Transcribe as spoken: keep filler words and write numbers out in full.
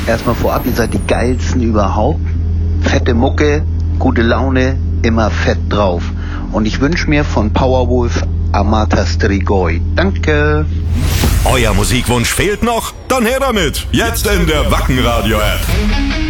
erstmal vorab, ihr seid die geilsten überhaupt. Fette Mucke, gute Laune, immer fett drauf. Und ich wünsche mir von Powerwolf Amata Strigoi. Danke. Euer Musikwunsch fehlt noch? Dann her damit. Jetzt in der Wacken Radio App.